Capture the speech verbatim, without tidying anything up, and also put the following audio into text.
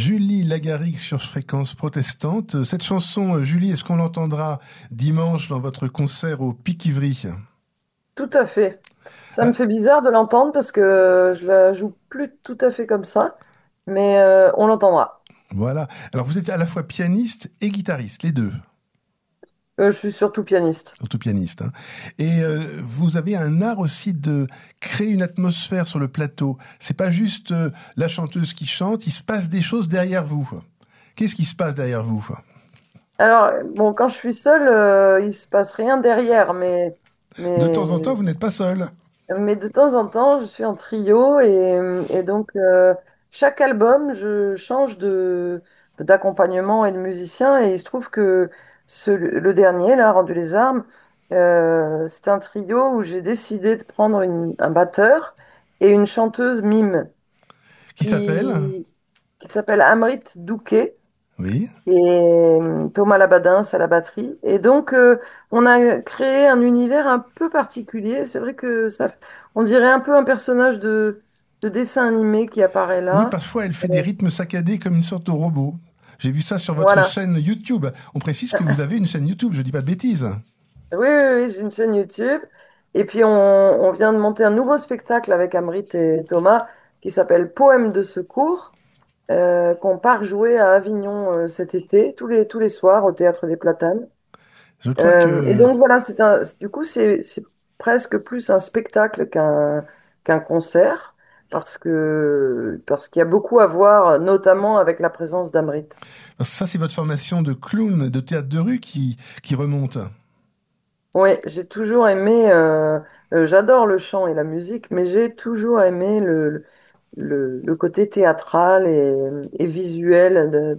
Julie Lagarigue sur Fréquence Protestante. Cette chanson, euh, Julie, est-ce qu'on l'entendra dimanche dans votre concert au Pic Ivry? Tout à fait. Ça me Ah, fait bizarre de l'entendre parce que je la joue plus tout à fait comme ça, mais euh, on l'entendra. voilà. Alors vous êtes à la fois pianiste et guitariste, les deux, Euh, je suis surtout pianiste. surtout pianiste, hein. Et euh, vous avez un art aussi de créer une atmosphère sur le plateau. C'est pas juste euh, la chanteuse qui chante, il se passe des choses derrière vous. Qu'est-ce qui se passe derrière vous? Alors, bon, quand je suis seule, euh, il se passe rien derrière, mais, De mais, temps en temps, vous n'êtes pas seul. mais de temps en temps, je suis en trio et, et donc euh, chaque album, je change de, d'accompagnement et de musicien et il se trouve que ce, le dernier, là, Rendu les armes, euh, c'est un trio où j'ai décidé de prendre une- un batteur et une chanteuse mime Qui s'appelle? qui, qui s'appelle Amrit Douquet Oui. et euh, Thomas Labadin à la batterie. Et donc, euh, on a créé un univers un peu particulier. C'est vrai que ça, on dirait un peu un personnage de, de dessin animé qui apparaît Oui, là. parfois elle fait des Euh, rythmes saccadés comme une sorte de robot. J'ai vu ça sur votre voilà. chaîne YouTube. On précise que vous avez une chaîne YouTube, je dis pas de bêtises. Oui, oui, oui, j'ai une chaîne YouTube. Et puis, on, on vient de monter un nouveau spectacle avec Amrit et Thomas qui s'appelle Poème de secours, euh, qu'on part jouer à Avignon euh, cet été, tous les, tous les soirs au Théâtre des Platanes. Je crois Euh, et que donc voilà, c'est un, du coup, c'est, c'est presque plus un spectacle qu'un qu'un concert, parce que, parce qu'il y a beaucoup à voir, notamment avec la présence d'Amrit. ça, c'est votre formation de clown de théâtre de rue qui, qui remonte. Oui, j'ai toujours aimé, euh, euh, j'adore le chant et la musique, mais j'ai toujours aimé le, le, le côté théâtral et, et visuel